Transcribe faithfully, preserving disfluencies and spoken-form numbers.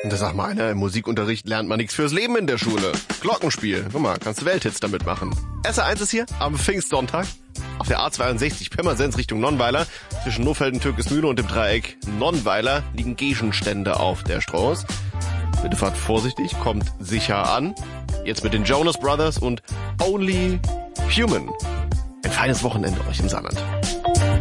Da sag mal einer, im Musikunterricht lernt man nichts fürs Leben in der Schule. Glockenspiel. Guck mal, kannst du Welthits damit machen. S R eins ist hier am Pfingstsonntag. Auf der A zweiundsechzig Pirmasens Richtung Nonnweiler. Zwischen Nofelden, Türkismühle und dem Dreieck Nonnweiler liegen Gegenstände auf der Straße. Bitte fahrt vorsichtig, kommt sicher an. Jetzt mit den Jonas Brothers und Only Human. Ein feines Wochenende euch im Saarland.